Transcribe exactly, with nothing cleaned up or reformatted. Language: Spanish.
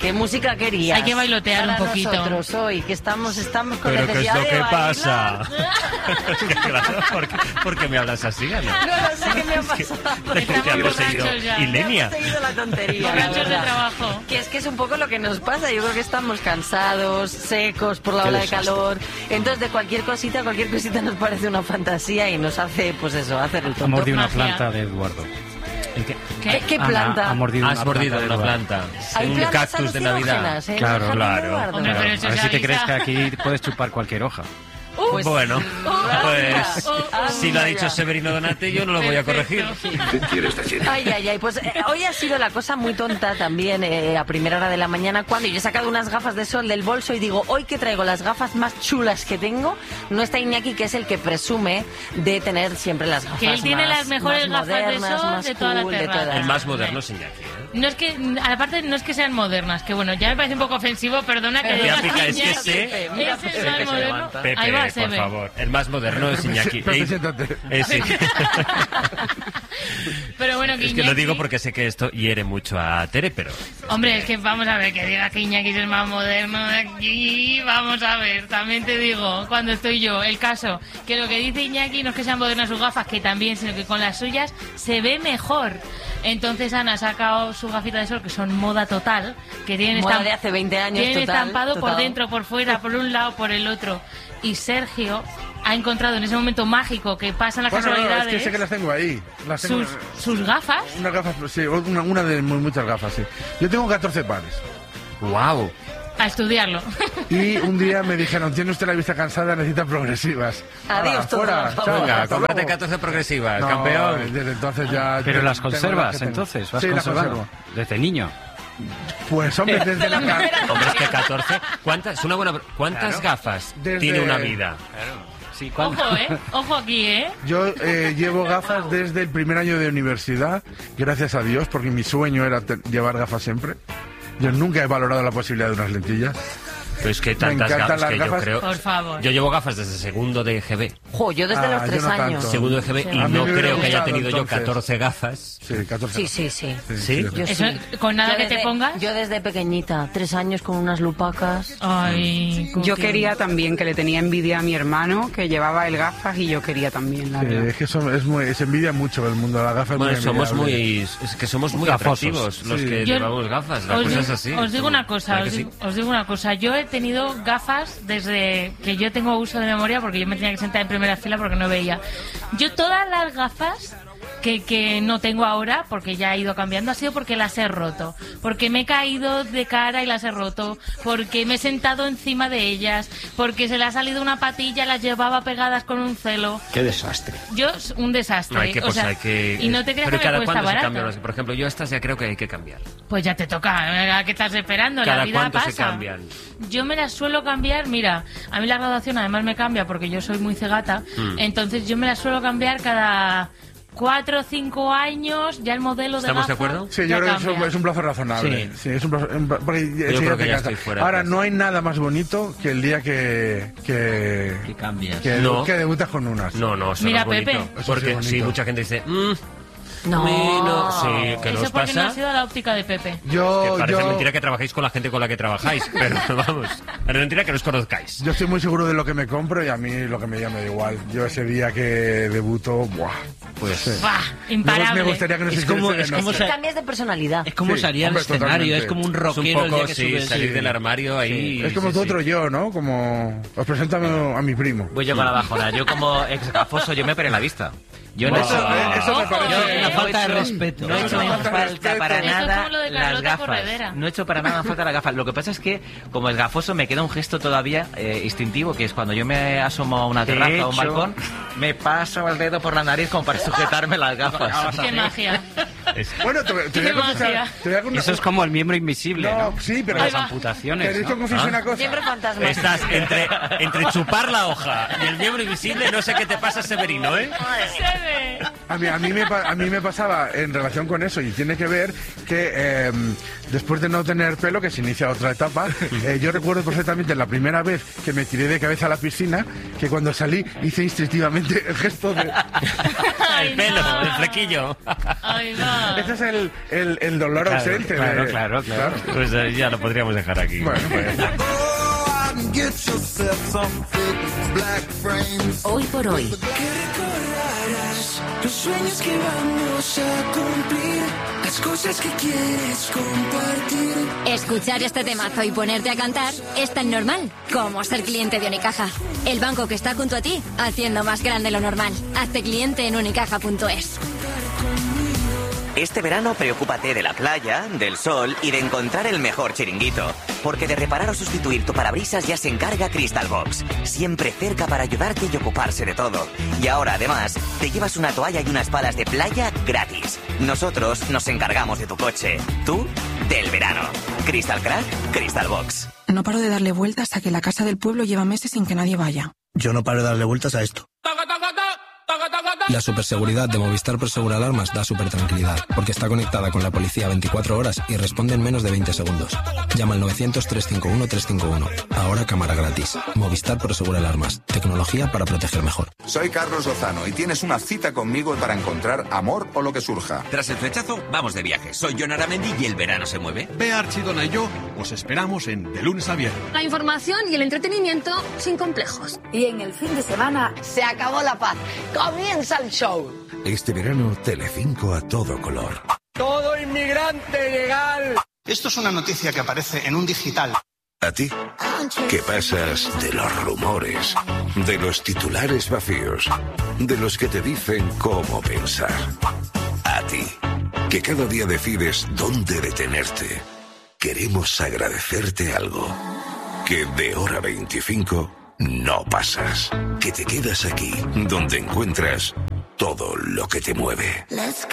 ¿Qué música querías? Hay que bailotear para un poquito. Nosotros hoy, que estamos, estamos con ¿Pero qué es necesidad lo de que bailar. pasa? Es que claro, ¿por qué, por qué me hablas así, Ana? No, no sé qué me ha pasado. Es que te ha poseído ya. Ilenia. Me ha poseído la tontería. la Borrachos de verdad. trabajo. Que es que es un poco lo que nos pasa. Yo creo que estamos cansados, secos por la Qué ola desastre. de calor. Entonces, de cualquier cosita, cualquier cosita nos parece una fantasía y nos hace, pues eso, hacer el Ha tonto. mordido una Magia. planta de Eduardo. ¿El qué? ¿Qué, qué Ana planta? Ha mordido Has una mordido planta de una Eduardo. planta. Hay Un plantas cactus de Navidad. alucinógenas, ¿eh? Claro, En el jardín claro. de Eduardo. Hombre, pero A eso ver se si te crees que avisa. aquí puedes chupar cualquier hoja. Pues, Bueno, pues anda. si lo ha dicho Severino Donate, yo no lo voy a corregir. ¿Qué quieres decir? Ay, ay, ay, pues eh, hoy ha sido la cosa muy tonta también eh, a primera hora de la mañana cuando yo he sacado unas gafas de sol del bolso y digo, hoy que traigo las gafas más chulas que tengo, no está Iñaki, que es el que presume de tener siempre las gafas Que él tiene más- las mejores más gafas de modernas, sol más de toda la cool, de terraza. todas. El más moderno es Iñaki, ¿eh? No es que, aparte, no es que sean modernas, que bueno, ya me parece un poco ofensivo, perdona que Pero digas ya pica, es que Iñaki, sé- mira, ese es Pepe, el más que se moderno. levanta. Pepe, Ahí va, por se ve. favor. El más moderno es Iñaki. Pepe, Ey, siéntate. eh, sí. Pero bueno, Es que lo Iñaki- digo porque sé que esto hiere mucho a Tere, pero... Hombre, es que vamos a ver, que diga que Iñaki es el más moderno de aquí, vamos a ver, también te digo, cuando estoy yo, el caso, que lo que dice Iñaki no es que sean modernas sus gafas, que también, sino que con las suyas se ve mejor. Entonces Ana ha sacado su gafita de sol, que son moda total, que tienen, Moda estamp- de hace veinte años, tienen total, estampado por total. dentro, por fuera, por un lado, por el otro. Y Sergio ha encontrado en ese momento mágico que pasan las Bueno, no, es casualidades que sé que las tengo ahí. Las tengo, sus, sus gafas. Unas gafas, sí, una, una de muy, muchas gafas, sí. Yo tengo catorce pares. ¡Wow! A estudiarlo. Y un día me dijeron, tiene usted la vista cansada, necesita progresivas. Adiós, Hala, todo, fuera, por chao, favor. Venga, hasta cómprate luego. catorce progresivas, No, campeón. desde entonces ya... Pero tengo las las conservas, que tengo. entonces. ¿Vas Sí, las conservando? conservo. Desde niño. Pues hombre, desde la... Hombre, es que catorce... ¿Cuántas, es una buena... ¿Cuántas gafas Desde- tiene una vida? Sí, ¿cuándo? Ojo, ¿eh? Ojo aquí, ¿eh? Yo eh, llevo gafas desde el primer año de universidad, gracias a Dios, porque mi sueño era te- llevar gafas siempre. Yo nunca he valorado la posibilidad de unas lentillas. Pero es que tantas encantan gafas las que yo gafas. creo... Por favor. Yo llevo gafas desde segundo de G B. Jo, yo desde Ah, los yo tres no tanto. años. Segundo de G B Sí. y A mí no me hubiera creo que haya gustado, tenido yo entonces. catorce gafas. Sí, catorce. Sí, sí, sí. ¿Sí? Yo Eso, sí. con nada Yo que te desde- pongas. Yo desde pequeñita, tres años con unas lupacas. Ay, Yo qué- quería también, que le tenía envidia a mi hermano, que llevaba el gafas, y yo quería también, la Sí, verdad. es que son- es muy, se envidia mucho el mundo de las gafas. Bueno, muy somos envidiable. muy... Es que somos muy Gafosos. atractivos los Sí. que Yo- llevamos gafas. La Os, cosa di- es así. os digo una cosa, ¿Verdad os que digo, sí? os digo una cosa. Yo he tenido gafas desde que yo tengo uso de memoria, porque yo me tenía que sentar en primera fila porque no veía. Yo todas las gafas que, que no tengo ahora, porque ya he ido cambiando, ha sido porque las he roto. Porque me he caído de cara y las he roto. Porque me he sentado encima de ellas. Porque se le ha salido una patilla, las llevaba pegadas con un celo. Qué desastre. Yo, un desastre. No, hay que, o pues, sea, hay que... y no te creas Pero que me cada cuesta cuándo se barato. cambian las- Por ejemplo, yo estas ya creo que hay que cambiar. Pues ya te toca. ¿A qué estás esperando? ¿Cada La vida cuánto pasa. se cambian? Yo me las suelo cambiar, mira, a mí la graduación además me cambia porque yo soy muy cegata, Mm. entonces yo me las suelo cambiar cada cuatro o cinco años, ya el modelo de ¿Estamos de gafa acuerdo? Sí, ya yo creo que cambia. eso es un plazo razonable. Sí, es un plazo, un pla- porque enseguida creo que te ya cansa. estoy fuera, Ahora, pues. no hay nada más bonito que el día que, que, Que cambias. que, No. que debutas con unas. No, no, eso Mira, no es bonito. Pepe. Eso Porque sí es sí, bonito. mucha gente dice... "Mm, No. a mí no". Sí, ¿qué Eso nos porque no pasa? ha sido la óptica de Pepe. Que Yo, parece yo, mentira que trabajéis con la gente con la que trabajáis, pero vamos, es mentira que nos conozcáis. yo estoy muy seguro de lo que me compro y a mí lo que me llama da igual. Yo ese día que debuto, ¡buah! Pues Sí. ¡Bah! Me, Imparable. me gustaría que nos Es como- hiciese de es como noche. sa- Cambias de personalidad. Es como Sí, salir al hombre, escenario, totalmente. es como un es un rockero el poco, día que sí, subes. salir sí. del armario ahí. Es como sí, tu sí. otro yo, ¿no? Como... Os presento a, a mi primo. Voy yo con la bajona. Yo como ex gafoso, yo me operé la vista. Yo no he Eso, hecho... eh, eso me Ojo, parece... eh. Una falta de No he hecho- respeto. No he hecho Una en falta de falta respeto. para Eso es nada como lo de las Carlota gafas. Corredera. No he hecho para nada falta las gafas. Lo que pasa es que, como es gafoso, me queda un gesto todavía eh, instintivo, que es cuando yo me asomo a una De terraza o a un hecho- balcón, me paso el dedo por la nariz como para sujetarme las gafas. ¡Qué magia! Bueno, te, te voy a Qué confesar... magia. Te voy a con- Eso es como el miembro invisible, No, ¿no? sí, pero... Ahí Las va. amputaciones, Pero esto ¿no? confieso Ah. una cosa. Siempre fantasma. Estás entre, entre chupar la hoja y el miembro invisible, no sé qué te pasa, Severino, ¿eh? Se ve. A mí, a, mí me, pa- a mí me pasaba en relación con eso, y tiene que ver que eh, después de no tener pelo, que se inicia otra etapa, eh, yo recuerdo perfectamente la primera vez que me tiré de cabeza a la piscina, que cuando salí hice instintivamente el gesto de... Ay, el pelo, no. el flequillo. Ay, va. Ese es el, el, el dolor Claro, ausente. claro, de- claro, claro. Pues eh, ya lo podríamos dejar aquí. Bueno, pues. Hoy por hoy. Los sueños que vamos a cumplir, las cosas que quieres compartir. Escuchar este temazo y ponerte a cantar es tan normal como ser cliente de Unicaja. El banco que está junto a ti, haciendo más grande lo normal. Hazte cliente en unicaja punto es. Este verano preocúpate de la playa, del sol y de encontrar el mejor chiringuito. Porque de reparar o sustituir tu parabrisas ya se encarga Crystal Box. Siempre cerca para ayudarte y ocuparse de todo. Y ahora, además, te llevas una toalla y unas palas de playa gratis. Nosotros nos encargamos de tu coche. Tú, del verano. Crystal Crack, Crystal Box. No paro de darle vueltas a que la casa del pueblo lleva meses sin que nadie vaya. Yo no paro de darle vueltas a esto. La superseguridad de Movistar Prosegur Alarmas da super tranquilidad, porque está conectada con la policía veinticuatro horas y responde en menos de veinte segundos. Llama al novecientos, trescientos cincuenta y uno, trescientos cincuenta y uno. Ahora cámara gratis. Movistar Prosegur Alarmas. Tecnología para proteger mejor. Soy Carlos Lozano y tienes una cita conmigo para encontrar amor o lo que surja. Tras el flechazo, vamos de viaje. Soy Jon Aramendi y el verano se mueve. Bea Archidona y yo os esperamos en De Lunes a Viernes. La información y el entretenimiento sin complejos. Y en el fin de semana se acabó la paz. Comienza el show. Este verano, Telecinco a todo color. Todo inmigrante legal. Esto es una noticia que aparece en un digital. ¿A ti? ¿Qué pasas de los rumores, de los titulares vacíos, de los que te dicen cómo pensar? A ti, que cada día decides dónde detenerte. Queremos agradecerte algo. Que de hora veinticinco no pasas. Que te quedas aquí, donde encuentras todo lo que te mueve.